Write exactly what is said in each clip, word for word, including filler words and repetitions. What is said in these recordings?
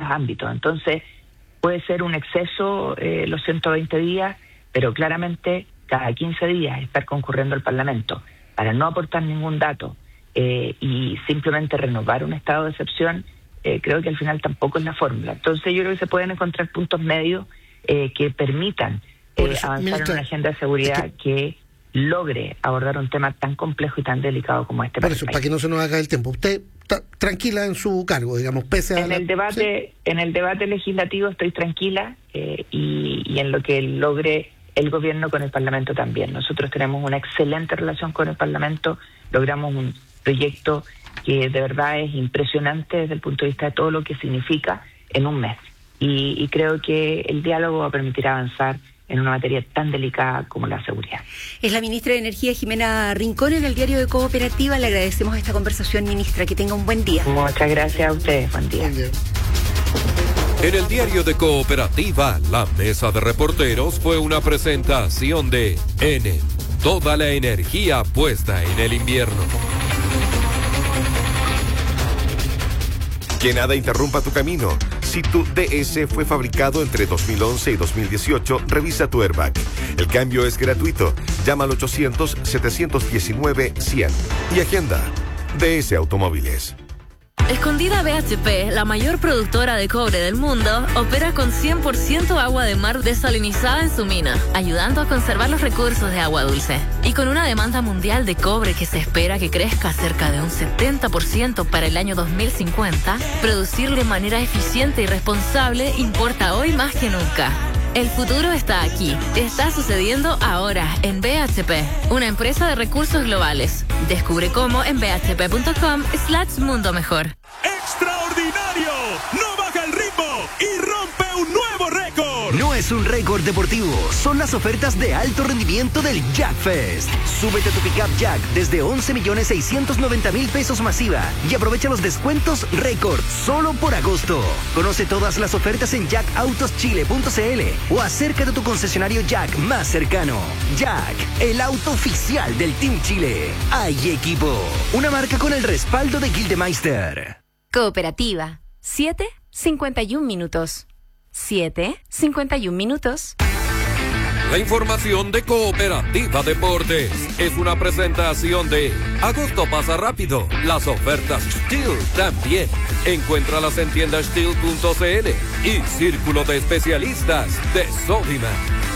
ámbitos. Entonces, puede ser un exceso eh, los ciento veinte días, pero claramente cada quince días estar concurriendo al Parlamento para no aportar ningún dato eh, y simplemente renovar un estado de excepción, eh, creo que al final tampoco es la fórmula. Entonces yo creo que se pueden encontrar puntos medios eh, que permitan eh, eso, avanzar ministra, en una agenda de seguridad es que, que logre abordar un tema tan complejo y tan delicado como este. Por eso, para que no se nos haga el tiempo. Usted está tranquila en su cargo, digamos, pese a... En la, el debate, ¿sí? En el debate legislativo estoy tranquila eh, y, y en lo que logre el gobierno con el Parlamento también. Nosotros tenemos una excelente relación con el Parlamento, logramos un proyecto que de verdad es impresionante desde el punto de vista de todo lo que significa en un mes. Y, y creo que el diálogo va a permitir avanzar en una materia tan delicada como la seguridad. Es la ministra de Energía, Jimena Rincón, en el diario de Cooperativa. Le agradecemos esta conversación, ministra. Que tenga un buen día. Muchas gracias a ustedes. Buen día. Buen día. En el diario de Cooperativa, la mesa de reporteros fue una presentación de Enel. Toda la energía puesta en el invierno. Que nada interrumpa tu camino. Si tu D S fue fabricado entre dos mil once y dos mil dieciocho, revisa tu airbag. El cambio es gratuito. Llama al ochocientos, setecientos diecinueve, cien. Y agenda. D S Automóviles. Escondida B H P, la mayor productora de cobre del mundo, opera con cien por ciento agua de mar desalinizada en su mina, ayudando a conservar los recursos de agua dulce. Y con una demanda mundial de cobre que se espera que crezca cerca de un setenta por ciento para el año dos mil cincuenta, producir de manera eficiente y responsable importa hoy más que nunca. El futuro está aquí. Está sucediendo ahora en B H P, una empresa de recursos globales. Descubre cómo en bhp.com slash mundo mejor. ¡Extraordinario! ¡No baja el ritmo y rompe un nuevo récord! No es un récord deportivo, son las ofertas de alto rendimiento del Jack Fest. Súbete a tu pickup Jack desde once millones seiscientos noventa mil pesos masiva y aprovecha los descuentos récord solo por agosto. Conoce todas las ofertas en jack autos chile punto c l o acércate a tu concesionario Jack más cercano. Jack, el auto oficial del Team Chile. Hay equipo, una marca con el respaldo de Gildemeister. Cooperativa, siete cincuenta y un minutos. siete cincuenta y un minutos. La información de Cooperativa Deportes es una presentación de Agosto pasa rápido. Las ofertas Steel también. Encuéntralas en tienda steel punto c l y Círculo de Especialistas de Sodimac.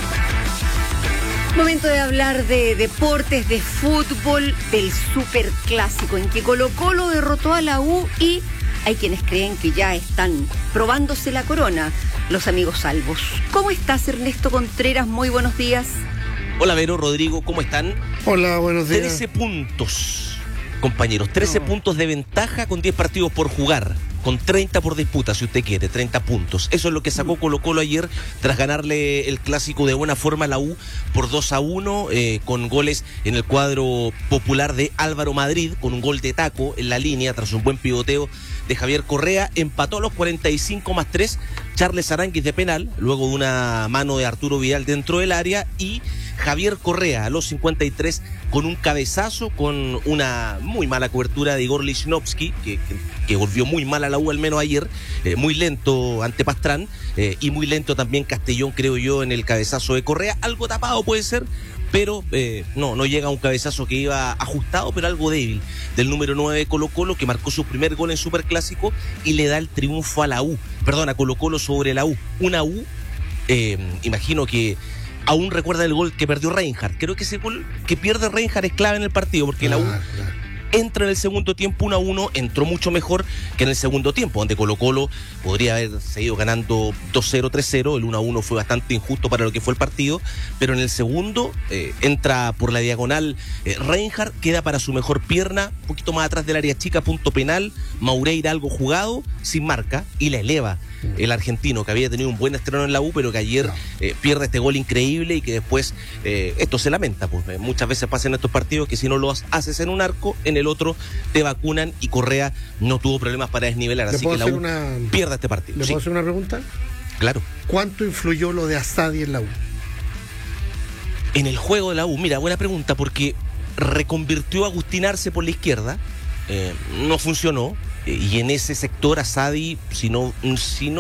Momento de hablar de deportes, de fútbol, del superclásico en que Colo-Colo derrotó a la U y hay quienes creen que ya están probándose la corona, los amigos salvos. ¿Cómo estás, Ernesto Contreras? Muy buenos días. Hola, Vero, Rodrigo, ¿cómo están? Hola, buenos días. trece puntos, compañeros, trece no. puntos de ventaja con diez partidos por jugar. Con treinta por disputa, si usted quiere, treinta puntos. Eso es lo que sacó Colo-Colo ayer tras ganarle el clásico de buena forma a la U por dos a uno, eh, con goles en el cuadro popular de Álvaro Madrid, con un gol de taco en la línea tras un buen pivoteo de Javier Correa. Empató a los cuarenta y cinco más tres Charles Aránguiz de penal, luego de una mano de Arturo Vidal dentro del área, y Javier Correa a los cincuenta y tres con un cabezazo, con una muy mala cobertura de Igor Lichnowsky, que, que, que volvió muy mal a la U al menos ayer, eh, muy lento ante Pastrán, eh, y muy lento también Castellón, creo yo, en el cabezazo de Correa, algo tapado puede ser, pero eh, no, no llega a un cabezazo que iba ajustado, pero algo débil, del número nueve de Colo-Colo, que marcó su primer gol en Superclásico y le da el triunfo a la U, perdón, a Colo-Colo sobre la U, una U, eh, imagino que aún recuerda el gol que perdió Reinhardt. Creo que ese gol que pierde Reinhardt es clave en el partido, porque la U entra en el segundo tiempo uno a uno, entró mucho mejor que en el segundo tiempo, donde Colo-Colo podría haber seguido ganando dos cero, tres cero, el uno a uno fue bastante injusto para lo que fue el partido, pero en el segundo eh, entra por la diagonal eh, Reinhardt, queda para su mejor pierna, un poquito más atrás del área chica, punto penal, Maureira algo jugado, sin marca, y la eleva el argentino, que había tenido un buen estreno en la U, pero que ayer eh, pierde este gol increíble y que después eh, esto se lamenta, pues eh, muchas veces pasa en estos partidos que si no lo haces en un arco, en el otro te vacunan, y Correa no tuvo problemas para desnivelar, así que la U una... pierde este partido. ¿Le sí. puedo hacer una pregunta? Claro. ¿Cuánto influyó lo de Asadi en la U? En el juego de la U, mira, buena pregunta, porque reconvirtió a Agustín Arce por la izquierda, eh, no funcionó, eh, y en ese sector Asadi, si no, si no